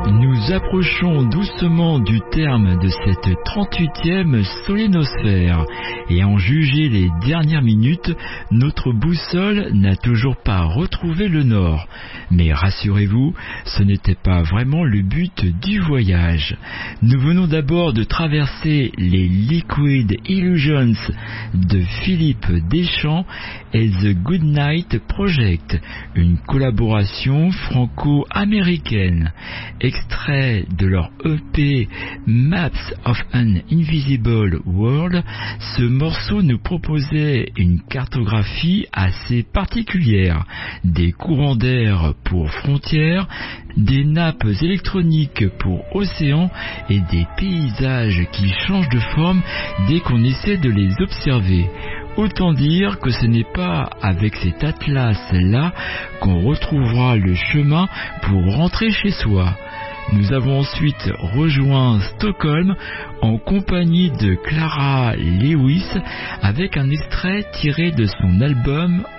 Nous approchons doucement du terme de cette 38e solénosphère et à en juger les dernières minutes, notre boussole n'a toujours pas retrouvé le nord. Mais rassurez-vous, ce n'était pas vraiment le but du voyage. Nous venons d'abord de traverser les Liquid Illusions de Philippe Deschamps et The Goodnight Project, une collaboration franco-américaine. Extrait de leur EP Maps of an Invisible World, ce morceau nous proposait une cartographie assez particulière, des courants d'air pour frontières, des nappes électroniques pour océans et des paysages qui changent de forme dès qu'on essaie de les observer. Autant dire que ce n'est pas avec cet atlas-là qu'on retrouvera le chemin pour rentrer chez soi. Nous avons ensuite rejoint Stockholm en compagnie de Clara Lewis avec un extrait tiré de son album